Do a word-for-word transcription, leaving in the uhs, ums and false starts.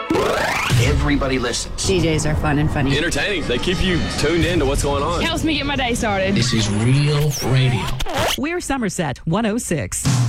Everybody listens. D Js are fun and funny. Entertaining. They keep you tuned in to what's going on. Helps me get my day started. This is real radio. We're Somerset one oh six.